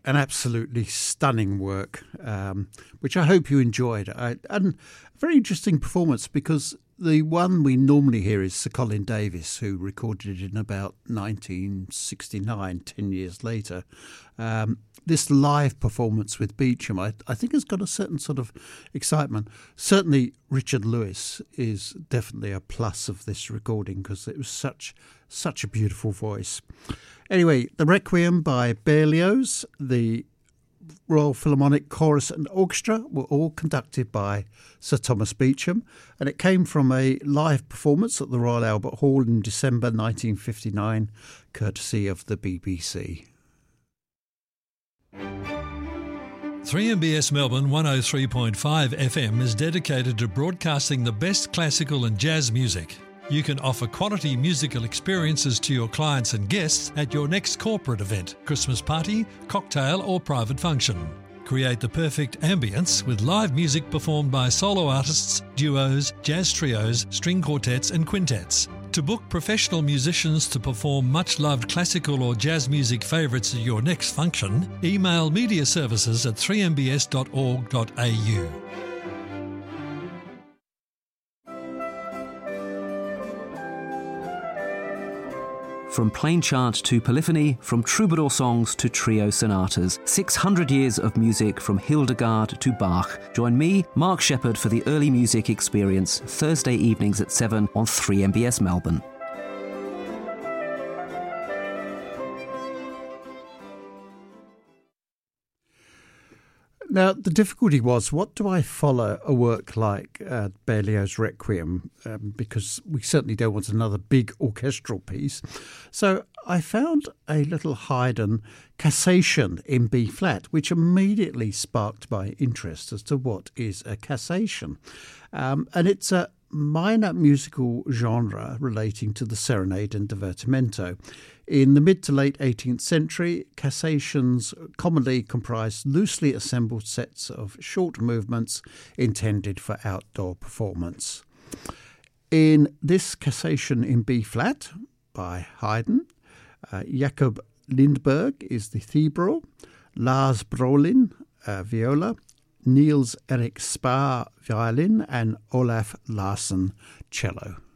an absolutely stunning work, which I hope you enjoyed. And a very interesting performance, because the one we normally hear is Sir Colin Davis, who recorded it in about 1969, 10 years later. This live performance with Beecham, I think, has got a certain sort of excitement. Certainly Richard Lewis is definitely a plus of this recording, because it was such a beautiful voice. Anyway, the Requiem by Berlioz, the Royal Philharmonic Chorus and Orchestra were all conducted by Sir Thomas Beecham, and it came from a live performance at the Royal Albert Hall in December 1959, courtesy of the BBC. 3MBS Melbourne 103.5 FM is dedicated to broadcasting the best classical and jazz music. You can offer quality musical experiences to your clients and guests at your next corporate event, Christmas party, cocktail or private function. Create the perfect ambience with live music performed by solo artists, duos, jazz trios, string quartets and quintets. To book professional musicians to perform much-loved classical or jazz music favourites at your next function, email mediaservices@3mbs.org.au. From plain chant to polyphony, from troubadour songs to trio sonatas, 600 years of music from Hildegard to Bach. Join me, Mark Shepherd, for the Early Music Experience, Thursday evenings at 7 on 3MBS Melbourne. Now, the difficulty was, what do I follow a work like Berlioz' Requiem? Because we certainly don't want another big orchestral piece. So I found a little Haydn cassation in B-flat, which immediately sparked my interest as to what is a cassation. And it's a minor musical genre relating to the serenade and divertimento. In the mid to late 18th century, cassations commonly comprised loosely assembled sets of short movements intended for outdoor performance. In this cassation in B-flat by Haydn, Jakob Lindberg is the thebril, Lars Brolin, viola, Niels Erik Spar, violin, and Olaf Larsen, cello.